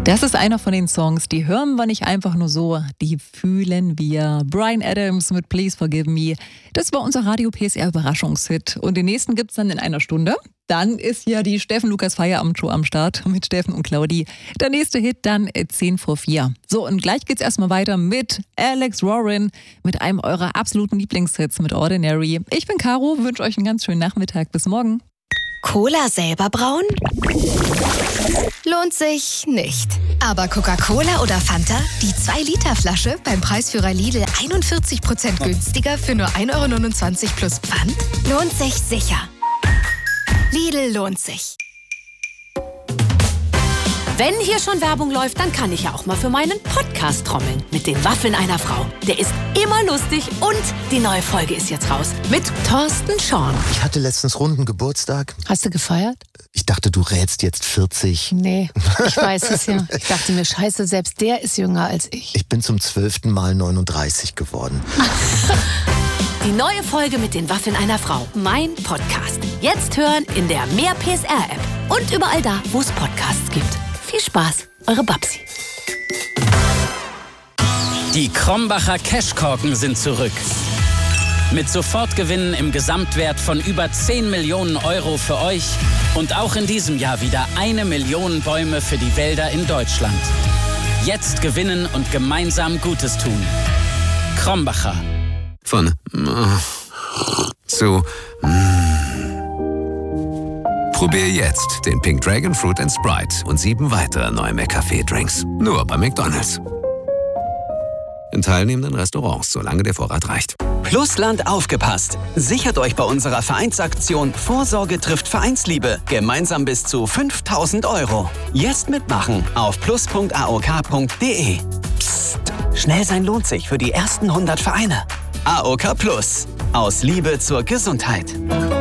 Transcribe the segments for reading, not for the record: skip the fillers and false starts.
Das ist einer von den Songs, die hören wir nicht einfach nur so, die fühlen wir. Bryan Adams mit Please Forgive Me. Das war unser Radio PSR Überraschungshit. Und den nächsten gibt's dann in einer Stunde. Dann ist ja die Steffen-Lukas Feierabendshow am Start mit Steffen und Claudi. Der nächste Hit dann 10:04. So, und gleich geht's erstmal weiter mit Alex Warren, mit einem eurer absoluten Lieblingshits mit Ordinary. Ich bin Caro, wünsche euch einen ganz schönen Nachmittag. Bis morgen. Cola selber brauen? Lohnt sich nicht. Aber Coca-Cola oder Fanta? Die 2-Liter-Flasche beim Preisführer Lidl 41% günstiger für nur 1,29 € plus Pfand? Lohnt sich sicher. Lidl lohnt sich. Wenn hier schon Werbung läuft, dann kann ich ja auch mal für meinen Podcast trommeln. Mit den Waffeln einer Frau. Der ist immer lustig und die neue Folge ist jetzt raus. Mit Thorsten Schorn. Ich hatte letztens runden Geburtstag. Hast du gefeiert? Ich dachte, du rätst jetzt 40. Nee, ich weiß es ja. Ich dachte mir, scheiße, selbst der ist jünger als ich. Ich bin zum 12. Mal 39 geworden. Die neue Folge mit den Waffeln einer Frau. Mein Podcast. Jetzt hören in der Mehr PSR-App. Und überall da, wo es Podcasts gibt. Viel Spaß, eure Babsi. Die Krombacher Cashkorken sind zurück. Mit Sofortgewinnen im Gesamtwert von über 10 Millionen € für euch und auch in diesem Jahr wieder 1 Million Bäume für die Wälder in Deutschland. Jetzt gewinnen und gemeinsam Gutes tun. Krombacher. Von zu Probier jetzt den Pink Dragon Fruit & Sprite und 7 weitere neue McCafé-Drinks. Nur bei McDonald's. In teilnehmenden Restaurants, solange der Vorrat reicht. Plusland aufgepasst! Sichert euch bei unserer Vereinsaktion Vorsorge trifft Vereinsliebe gemeinsam bis zu 5.000 €. Jetzt mitmachen auf plus.aok.de. Psst! Schnell sein lohnt sich für die ersten 100 Vereine. AOK Plus. Aus Liebe zur Gesundheit.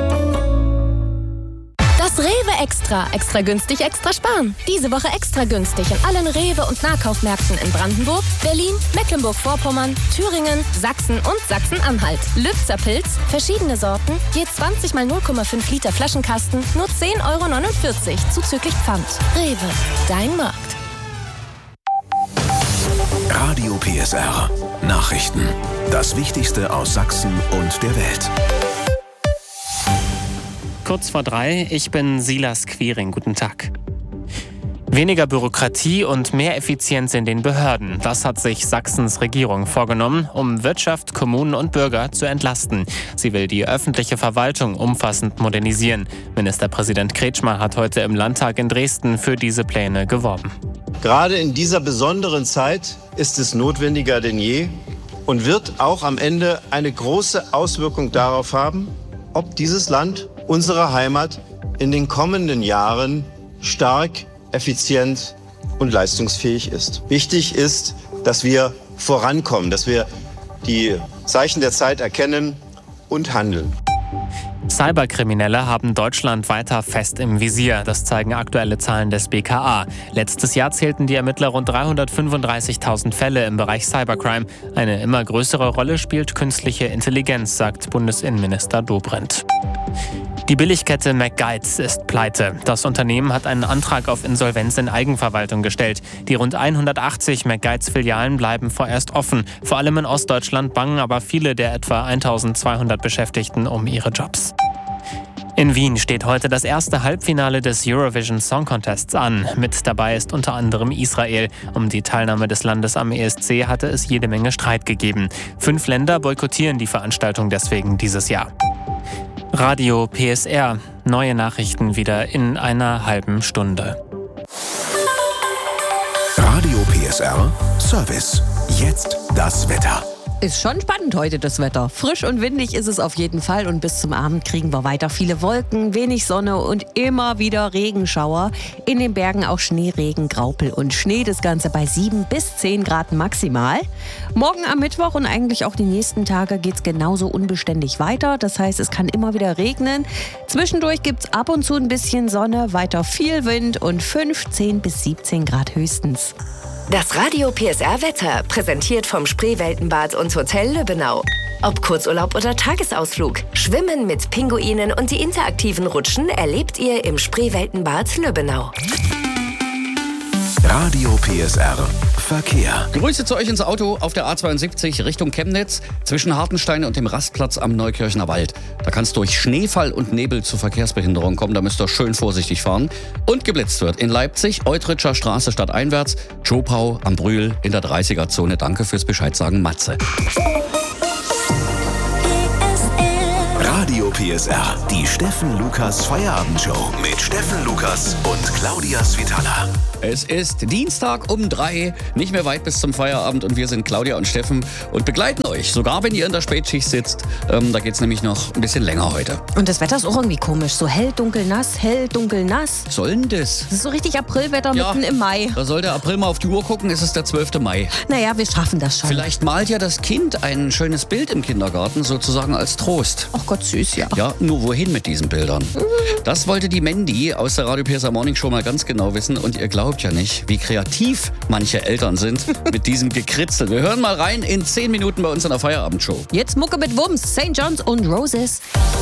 Das Rewe Extra. Extra günstig, extra sparen. Diese Woche extra günstig in allen Rewe- und Nahkaufmärkten in Brandenburg, Berlin, Mecklenburg-Vorpommern, Thüringen, Sachsen und Sachsen-Anhalt. Lübzer Pilz, verschiedene Sorten, je 20 mal 0,5 Liter Flaschenkasten, nur 10,49 € zuzüglich Pfand. Rewe, dein Markt. Radio PSR. Nachrichten. Das Wichtigste aus Sachsen und der Welt. Kurz vor 3, ich bin Silas Quiring. Guten Tag. Weniger Bürokratie und mehr Effizienz in den Behörden. Das hat sich Sachsens Regierung vorgenommen, um Wirtschaft, Kommunen und Bürger zu entlasten. Sie will die öffentliche Verwaltung umfassend modernisieren. Ministerpräsident Kretschmer hat heute im Landtag in Dresden für diese Pläne geworben. Gerade in dieser besonderen Zeit ist es notwendiger denn je und wird auch am Ende eine große Auswirkung darauf haben, ob dieses Land, unsere Heimat, in den kommenden Jahren stark, effizient und leistungsfähig ist. Wichtig ist, dass wir vorankommen, dass wir die Zeichen der Zeit erkennen und handeln. Cyberkriminelle haben Deutschland weiter fest im Visier. Das zeigen aktuelle Zahlen des BKA. Letztes Jahr zählten die Ermittler rund 335.000 Fälle im Bereich Cybercrime. Eine immer größere Rolle spielt künstliche Intelligenz, sagt Bundesinnenminister Dobrindt. Die Billigkette McGuides ist pleite. Das Unternehmen hat einen Antrag auf Insolvenz in Eigenverwaltung gestellt. Die rund 180 McGuides-Filialen bleiben vorerst offen. Vor allem in Ostdeutschland bangen aber viele der etwa 1.200 Beschäftigten um ihre Jobs. In Wien steht heute das erste Halbfinale des Eurovision Song Contests an. Mit dabei ist unter anderem Israel. Um die Teilnahme des Landes am ESC hatte es jede Menge Streit gegeben. 5 Länder boykottieren die Veranstaltung deswegen dieses Jahr. Radio PSR. Neue Nachrichten wieder in einer halben Stunde. Radio PSR Service. Jetzt das Wetter. Ist schon spannend heute, das Wetter. Frisch und windig ist es auf jeden Fall und bis zum Abend kriegen wir weiter viele Wolken, wenig Sonne und immer wieder Regenschauer. In den Bergen auch Schneeregen, Graupel und Schnee. Das Ganze bei 7 bis 10 Grad maximal. Morgen am Mittwoch und eigentlich auch die nächsten Tage geht es genauso unbeständig weiter. Das heißt, es kann immer wieder regnen. Zwischendurch gibt es ab und zu ein bisschen Sonne, weiter viel Wind und 15 bis 17 Grad höchstens. Das Radio PSR Wetter, präsentiert vom Spreeweltenbad und Hotel Lübbenau. Ob Kurzurlaub oder Tagesausflug, Schwimmen mit Pinguinen und die interaktiven Rutschen erlebt ihr im Spreeweltenbad Lübbenau. Radio PSR Verkehr. Grüße zu euch ins Auto auf der A72 Richtung Chemnitz zwischen Hartenstein und dem Rastplatz am Neukirchner Wald. Da kann es durch Schneefall und Nebel zu Verkehrsbehinderung kommen. Da müsst ihr schön vorsichtig fahren. Und geblitzt wird in Leipzig, Eutritscher Straße stadteinwärts, Zschopau am Brühl in der 30er-Zone. Danke fürs Bescheidsagen, Matze. Radio PSR, die Steffen Lukas Feierabendshow mit Steffen Lukas und Claudia Svitala. Es ist Dienstag um 3, nicht mehr weit bis zum Feierabend und wir sind Claudia und Steffen und begleiten euch, sogar wenn ihr in der Spätschicht sitzt. Da geht's nämlich noch ein bisschen länger heute. Und das Wetter ist auch irgendwie komisch, so hell, dunkel, nass, hell, dunkel, nass. Was soll denn das? Das ist so richtig Aprilwetter mitten im Mai. Da soll der April mal auf die Uhr gucken, ist es der 12. Mai. Naja, wir schaffen das schon. Vielleicht malt ja das Kind ein schönes Bild im Kindergarten, sozusagen als Trost. Ach Gott, süß, ja. Ja, nur wohin mit diesen Bildern? Das wollte die Mandy aus der Radio PSR Morning Show mal ganz genau wissen und ihr glaubt ja nicht, wie kreativ manche Eltern sind mit diesem Gekritzel. Wir hören mal rein in 10 Minuten bei uns in der Feierabendshow. Jetzt Mucke mit Wumms, St. John's und Roses.